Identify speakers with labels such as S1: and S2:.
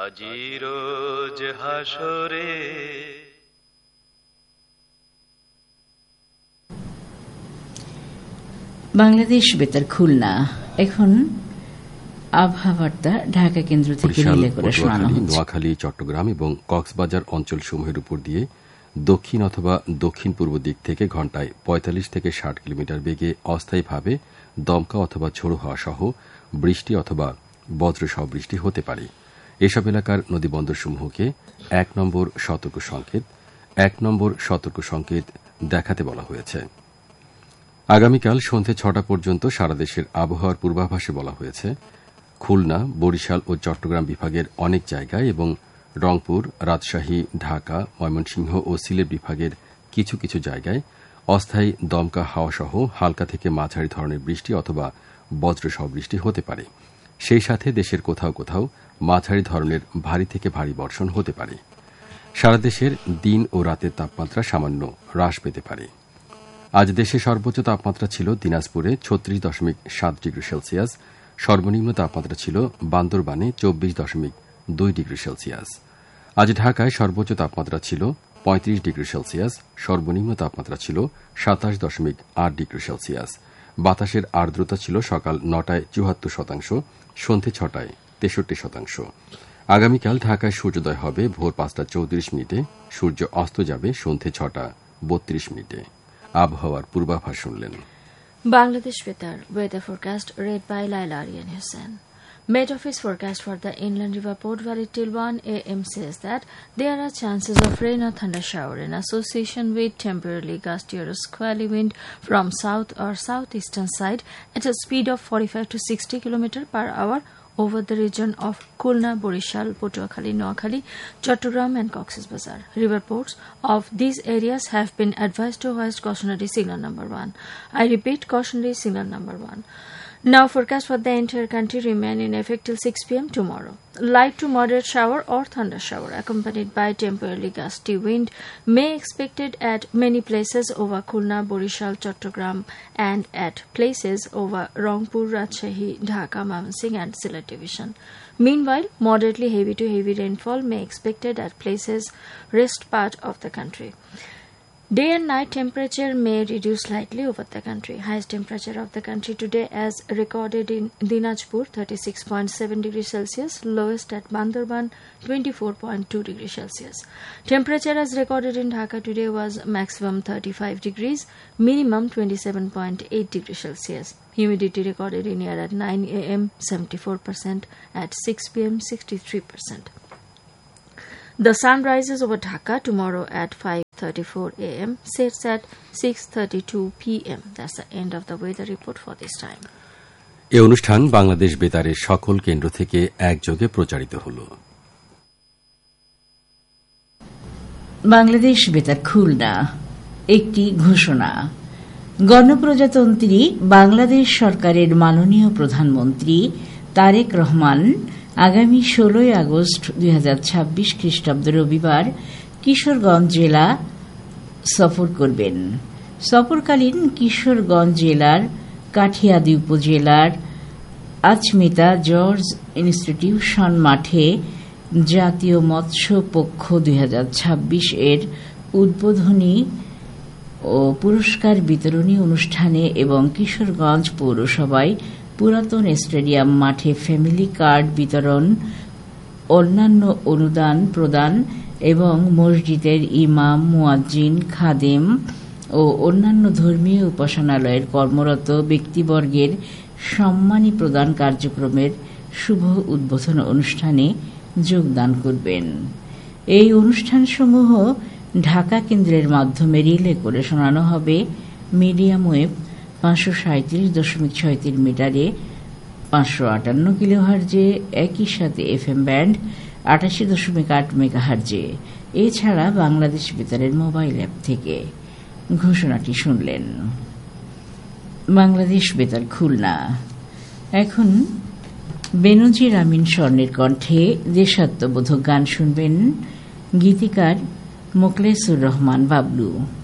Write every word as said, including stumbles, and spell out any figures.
S1: আজি রোজ হাসরে।
S2: বাংলাদেশ বেতার খুলনা। এখন আবহাওয়াবার্তা ঢাকা কেন্দ্র থেকে রিলে করে শোনানো হচ্ছে।
S3: নোয়াখালী, চট্টগ্রাম এবং কক্সবাজার অঞ্চলসমূহের উপর দিয়ে দক্ষিণ অথবা দক্ষিণ পূর্ব দিক থেকে ঘণ্টায় পঁয়তাল্লিশ থেকে ষাট কিলোমিটার বেগে অস্থায়ীভাবে দমকা অথবা ঝোড়ো হাওয়া সহ বৃষ্টি অথবা বজ্রসহ বৃষ্টি হতে পারে। এসব এলাকার নদীবন্দরসমূহকে এক নম্বর সতর্ক সংকেত এক নম্বর সতর্ক সংকেত দেখাতে বলা হয়েছে। আগামীকাল সন্ধ্যে ছটা পর্যন্ত সারা দেশের আবহাওয়ার পূর্বাভাসে বলা হয়েছে, খুলনা, বরিশাল ও চট্টগ্রাম বিভাগের অনেক জায়গায় এবং রংপুর, রাজশাহী, ঢাকা, ময়মনসিংহ ও সিলেট বিভাগের কিছু কিছু জায়গায় অস্থায়ী দমকা হাওয়াসহ হালকা থেকে মাঝারি ধরনের বৃষ্টি অথবা বজ্রসহ বৃষ্টি হতে পারে। সেই সাথে দেশের কোথাও কোথাও মাঝারি ধরনের ভারী থেকে ভারী বর্ষণ হতে পারে। সারা দেশের দিন ও রাতের তাপমাত্রা সামান্য হ্রাস পেতে পারে। আজ দেশে সর্বোচ্চ তাপমাত্রা ছিল দিনাজপুরে ছত্রিশ দশমিক সাত ডিগ্রি সেলসিয়াস, সর্বনিম্ন তাপমাত্রা ছিল বান্দরবানে চব্বিশ দশমিক দুই ডিগ্রি সেলসিয়াস। আজ ঢাকায় সর্বোচ্চ তাপমাত্রা ছিল পঁয়ত্রিশ ডিগ্রি সেলসিয়াস, সর্বনিম্ন তাপমাত্রা ছিল সাতাশ দশমিক আট ডিগ্রি সেলসিয়াস। বাতাসের আর্দ্রতা ছিল সকাল নটায় চুয়াত্তর শতাংশ, সন্ধ্যে ছটায় তেষট্টি শতাংশ। আগামীকাল ঢাকায় সূর্যোদয় হবে ভোর পাঁচটা চৌত্রিশ মিনিটে, সূর্য অস্ত যাবে সন্ধ্যে ছটা বত্রিশ মিনিটে। আবহাওয়ার পূর্বাভাস শুনলেন।
S4: বাংলাদেশ বেতার weather forecast read by Laila Aryan Hussain. Met Office forecast for the Inland River Port valid till one a m says that there are chances of rain or thunder shower in association with temporarily gusty or squally wind from south or southeastern side at a speed of forty-five to sixty kilometers per hour over the region of Khulna, Borishal, Patuakhali, Noakhali, Chattogram and Cox's Bazar. River ports of these areas have been advised to hoist cautionary signal number one. I repeat, cautionary signal number one. Now forecast for the entire country remain in effect till six p m tomorrow. Light to moderate shower or thunder shower accompanied by temporarily gusty wind may expected at many places over Khulna, Borishal, Chattogram and at places over Rangpur, Rajshahi, Dhaka, Mymensingh and Sylhet division. Meanwhile, moderately heavy to heavy rainfall may expected at places rest part of the country. Day and night temperature may reduce slightly over the country. Highest temperature of the country today as recorded in Dinajpur thirty-six point seven degrees Celsius, lowest at Bandarban twenty-four point two degrees Celsius. Temperature as recorded in Dhaka today was maximum thirty-five degrees, minimum twenty-seven point eight degrees Celsius. Humidity recorded in here at nine a m seventy-four percent, at six p m sixty-three percent. The sun rises over Dhaka tomorrow at five thirty-four a m, sets at six thirty-two p m. That's the end of the weather report for this time.
S3: এই অনুষ্ঠান বাংলাদেশ বেতারের সকল কেন্দ্র থেকে একযোগে প্রচারিত হল।
S2: বাংলাদেশ বেতার খুলনা। একটি ঘোষণা। গণপ্রজাতন্ত্রী বাংলাদেশ সরকারের মাননীয় প্রধানমন্ত্রী তারেক রহমান আগামী ষোলোই আগস্ট দুই হাজার ছাব্বিশ খ্রিস্টাব্দ রবিবার কিশোরগঞ্জ জেলা সফর করবেন। সফরকালীন কিশোরগঞ্জ জেলার কাঠিয়াদি উপজেলার আচমিতা জর্জ ইনস্টিটিউশন মাঠে জাতীয় মৎস্য পক্ষ দুই হাজার ছাব্বিশ এর উদ্বোধনী ও পুরস্কার বিতরণী অনুষ্ঠানে এবং কিশোরগঞ্জ পৌরসভায় পুরাতন স্টেডিয়াম মাঠে ফ্যামিলি কার্ড বিতরণ, অন্যান্য অনুদান প্রদান এবং মসজিদের ইমাম, মুয়াজ্জিন, খাদেম ও অন্যান্য ধর্মীয় উপাসনালয়ের কর্মরত ব্যক্তিবর্গের সম্মানী প্রদান কার্যক্রমের শুভ উদ্বোধন অনুষ্ঠানে যোগদান করবেন। এই অনুষ্ঠানসমূহ ঢাকা কেন্দ্রের মাধ্যমে রিলে করে শোনানো হবে মিডিয়াম ওয়েভ পাঁচশো সাঁত্রিশ দশমিক ছয় তিন মিটারে পাঁচশো আটান্ন কিলোহার্জে, একই সাথে এফ এম ব্যান্ড আটাশি দশমিক আট মেগাহার্জে। এছাড়া বাংলাদেশ বেতারের মোবাইল অ্যাপ থেকে। ঘোষণাটি শুনলেন। বাংলাদেশ বেতার খুলনা। এখন বেনজির আমিন স্বর্ণের কণ্ঠে দেশাত্মবোধক গান শুনবেন। গীতিকার মোখলেসুর রহমান বাবলু।